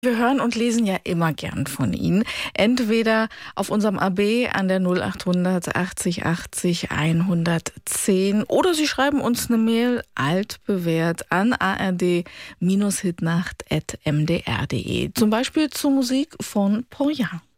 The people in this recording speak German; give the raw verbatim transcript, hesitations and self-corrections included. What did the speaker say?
Wir hören und lesen ja immer gern von Ihnen. Entweder auf unserem A B an der null achthundert achtzig achtzig hundertzehn oder Sie schreiben uns eine Mail altbewährt an a r d Bindestrich hitnacht at m d r punkt d e. Zum Beispiel zur Musik von Paul Young.